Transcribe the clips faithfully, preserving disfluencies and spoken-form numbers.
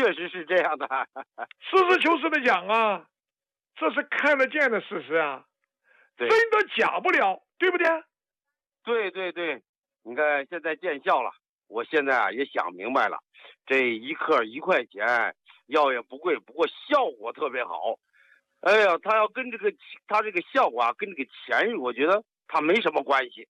确实是这样的。 实事求是的讲啊，这是看得见的事实啊，真的假不了，对不对？ 对对对，你看现在见效了，我现在啊也想明白了，这一克一块钱，药也不贵，不过效果特别好。哎呀，他要跟这个他这个效果啊，跟这个钱，我觉得他没什么关系。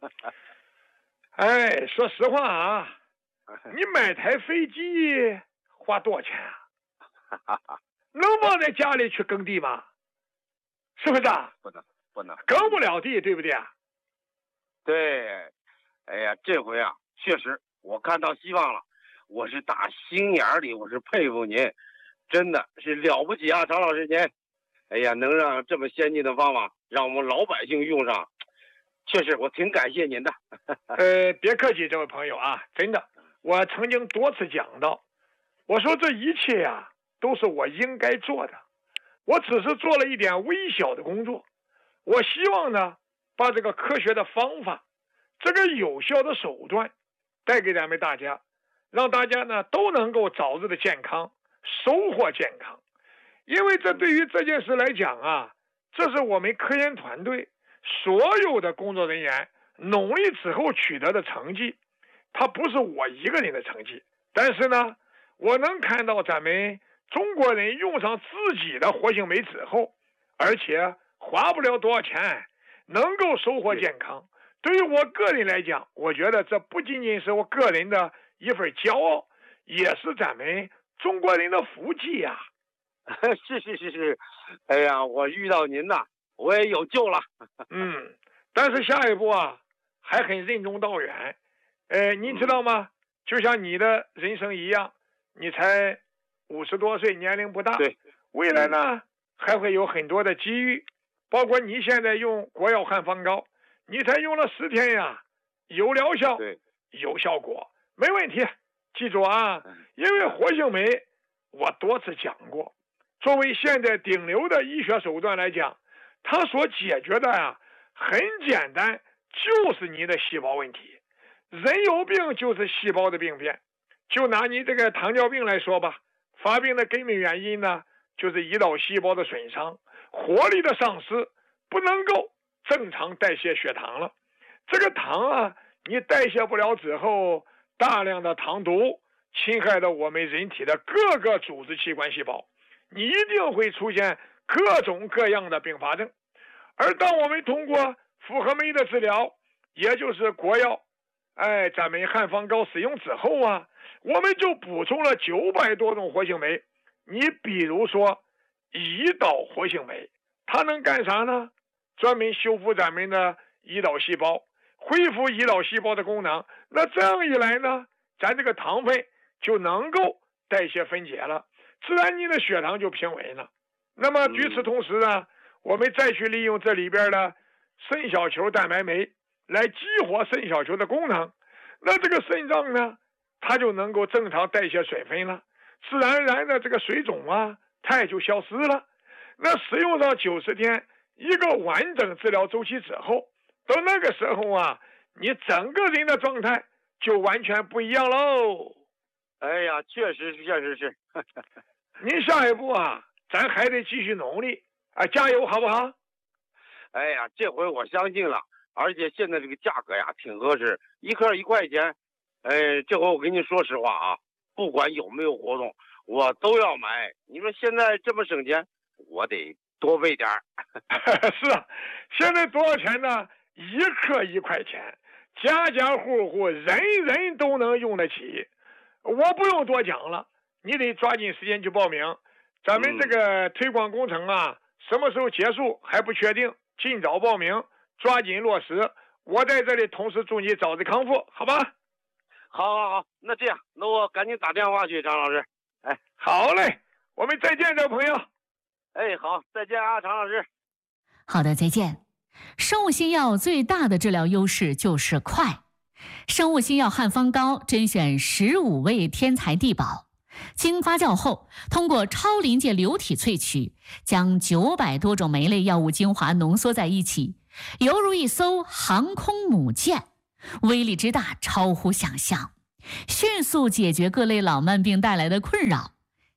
哎，说实话啊，你买台飞机花多少钱啊？能放在家里去耕地吗？是不是啊？ 不能，不能， 耕不了地，对不对啊？ 对，哎呀，这回啊，确实我看到希望了，我是打心眼里，我是佩服您，真的是了不起啊，常老师您。哎呀，能让这么先进的方法让我们老百姓用上，确实我挺感谢您的。 呃，别客气，这位朋友啊，真的，我曾经多次讲到，我说这一切呀、啊、都是我应该做的，我只是做了一点微小的工作。我希望呢，把这个科学的方法，这个有效的手段带给咱们大家，让大家呢都能够早日的健康，收获健康。因为这对于这件事来讲啊，这是我们科研团队所有的工作人员努力之后取得的成绩，它不是我一个人的成绩，但是呢，我能看到咱们中国人用上自己的活性酶之后，而且花不了多少钱，能够收获健康。对于我个人来讲，我觉得这不仅仅是我个人的一份骄傲，也是咱们中国人的福气呀、啊。 是是是是，哎呀，我遇到您呐，我也有救了。 嗯，但是下一步啊，还很任重道远。呃，您知道吗？就像你的人生一样，你才五十多岁，年龄不大。 对， 未来呢，还会有很多的机遇，包括你现在用国药汉方膏，你才用了十天呀，有疗效， 对， 有效果，没问题。记住啊，因为活性酶，我多次讲过。作为现在顶流的医学手段来讲，它所解决的呀、啊、很简单，就是你的细胞问题。人有病就是细胞的病变。就拿你这个糖尿病来说吧，发病的根本原因呢，就是胰岛细胞的损伤，活力的丧失，不能够正常代谢血糖了。这个糖啊，你代谢不了之后，大量的糖毒侵害到我们人体的各个组织器官细胞。你一定会出现各种各样的并发症，而当我们通过复合酶的治疗，也就是国药，哎，咱们汉方膏使用之后啊，我们就补充了九百多种活性酶。你比如说胰岛活性酶，它能干啥呢？专门修复咱们的胰岛细胞，恢复胰岛细胞的功能。那这样一来呢，咱这个糖分就能够代谢分解了，自然你的血糖就平稳了。那么与此同时呢，我们再去利用这里边的肾小球蛋白酶来激活肾小球的功能，那这个肾脏呢，它就能够正常代谢水分了，自然而然的这个水肿啊，它也就消失了。那使用上九十天一个完整治疗周期之后，到那个时候啊，你整个人的状态就完全不一样喽。 哎呀，确实是，确实是。 您下一步啊，咱还得继续努力啊，加油好不好？ 哎呀，这回我相信了，而且现在这个价格呀挺合适，一克一块钱。哎，这回我跟你说实话啊，不管有没有活动，我都要买。你说现在这么省钱，我得多备点儿。 是啊，现在多少钱呢？一克一块钱，家家户户人人都能用得起。我不用多讲了，你得抓紧时间去报名。咱们这个推广工程啊，什么时候结束还不确定，尽早报名，抓紧落实。我在这里同时祝你早日康复，好吧？ 好好好，那这样，那我赶紧打电话去，张老师。哎， 好嘞，我们再见，这位朋友。 哎，好，再见啊，常老师。 好的，再见。生物新药最大的治疗优势就是快。生物新药汉方膏甄选十五味天才地宝，经发酵后，通过超临界流体萃取，将九百多种酶类药物精华浓缩在一起，犹如一艘航空母舰，威力之大超乎想象，迅速解决各类老慢病带来的困扰，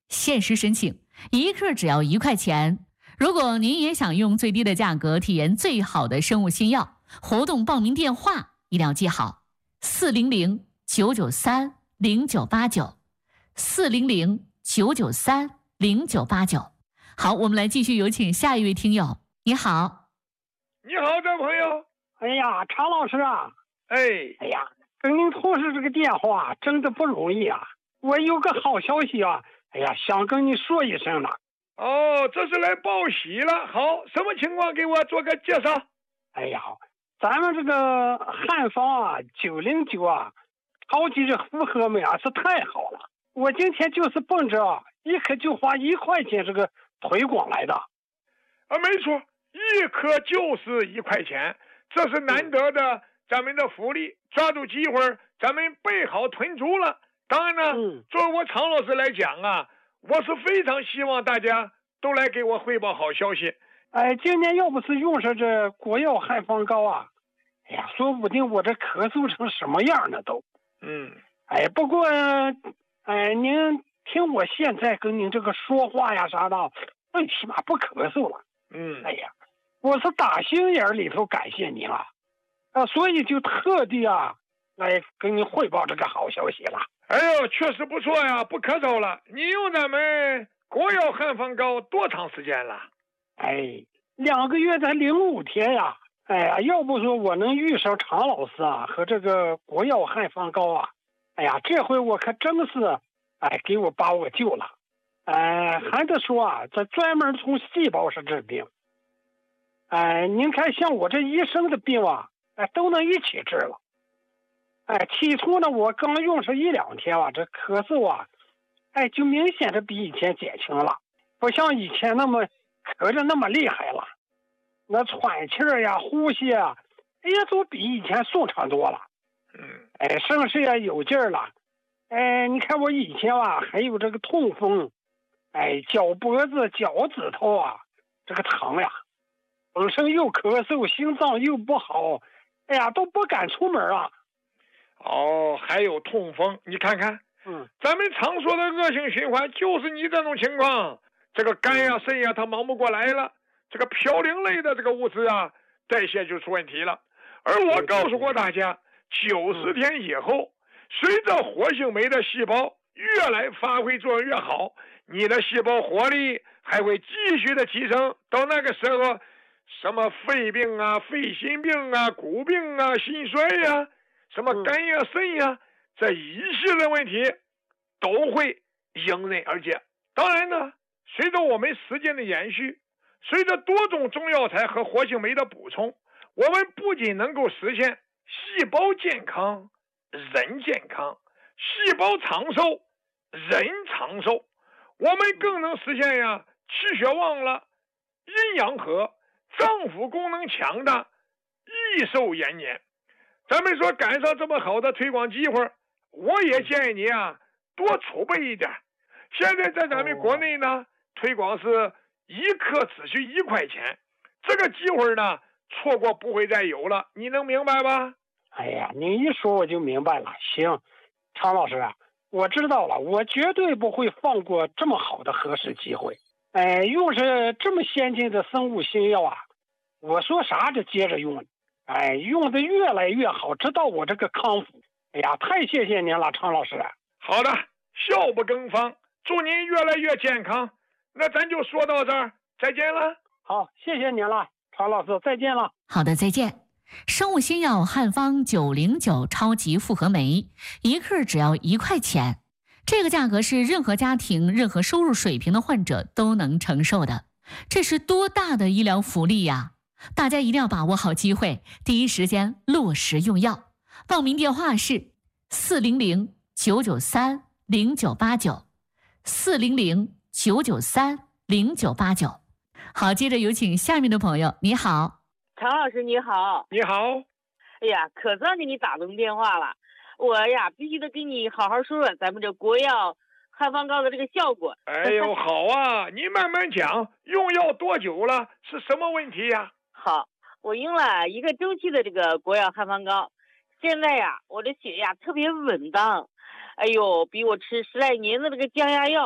限时申请，一克只要一块钱。如果您也想用最低的价格体验最好的生物新药，活动报名电话一定要记好：四零零九九三零九八九，四零零九九三零九八九。好，我们来继续有请下一位听友。你好， 你好，这朋友。 哎呀，常老师啊， 哎， 哎呀，跟您通识这个电话真的不容易啊！我有个好消息啊，哎呀，想跟你说一声呢。 哦，这是来报喜了。好，什么情况？给我做个介绍。 哎呀，咱们这个汉方啊，九零九啊，超级这复合美啊是太好了。我今天就是奔着一颗就花一块钱这个推广来的。 啊，没错，一颗就是一块钱，这是难得的咱们的福利，抓住机会，咱们备好囤足了。当然呢， 嗯、 作为我常老师来讲啊，我是非常希望大家都来给我汇报好消息。 哎，今年要不是用上这国药汉方膏啊，哎呀，说不定我这咳嗽成什么样呢都。 嗯， 哎，不过，哎，您听我现在跟您这个说话呀啥的，最起码不咳嗽了。 嗯， 哎呀，我是打心眼里头感谢您了，啊，所以就特地啊来跟您汇报这个好消息了。 哎呦，确实不错呀，不咳嗽了。你用咱们国药汉方膏多长时间了？ 哎，两个月才零五天呀！哎呀，要不说我能遇上常老师啊和这个国药汉方膏啊，哎呀，这回我可真是，哎，给我把我救了。哎，还得说啊，这专门从细胞上治病。哎，您看像我这一生的病啊，哎，都能一起治了。哎，起初呢，我刚用上一两天啊，这咳嗽啊，哎，就明显的比以前减轻了，不像以前那么咳着那么厉害了。那喘气儿呀、呼吸啊，哎呀，都比以前顺畅多了。 嗯， 哎，声势也有劲儿了。哎，你看我以前啊，还有这个痛风，哎，脚脖子、脚趾头啊，这个疼呀，本身又咳嗽，心脏又不好，哎呀，都不敢出门啊。 哦，还有痛风，你看看， 嗯， 咱们常说的恶性循环就是你这种情况，这个肝呀、肾呀，它忙不过来了，这个嘌呤类的这个物质啊，代谢就出问题了。而我告诉过大家，九十天以后，随着活性酶的细胞越来发挥作用越好，你的细胞活力还会继续的提升，到那个时候，什么肺病啊、肺心病啊、骨病啊、心衰呀、啊。什么肝呀、肾呀，这一系列问题都会迎刃而解。当然呢，随着我们时间的延续，随着多种中药材和活性酶的补充，我们不仅能够实现细胞健康、人健康，细胞长寿、人长寿，我们更能实现呀气血旺了、阴阳和、脏腑功能强大、益寿延年。咱们说赶上这么好的推广机会，我也建议你啊多储备一点。现在在咱们国内呢，推广是一克只需一块钱，这个机会呢错过不会再有了，你能明白吧？ 哎呀，你一说我就明白了。行，常老师啊，我知道了，我绝对不会放过这么好的合适机会。哎，用是这么先进的生物新药啊，我说啥就接着用。哎，用的越来越好，直到我这个康复。哎呀，太谢谢您了，常老师。 好的，笑不更方，祝您越来越健康。那咱就说到这儿，再见了。 好，谢谢您了，常老师，再见了。 好的，再见。生物新药汉方九零九超级复合酶，一克只要一块钱，这个价格是任何家庭、任何收入水平的患者都能承受的，这是多大的医疗福利呀！大家一定要把握好机会，第一时间落实用药。报名电话是四零零九九三零九八九，四零零九九三零九八九。好，接着有请下面的朋友。你好， 常老师你好。 你好。 哎呀，可算给你打通电话了，我呀必须得跟你好好说说咱们这国药汉方膏的这个效果。 哎呦，好啊，你慢慢讲，用药多久了？是什么问题呀？ 好，我用了一个周期的这个国药汉方膏，现在呀，我的血压特别稳当，哎呦，比我吃十来年的这个降压药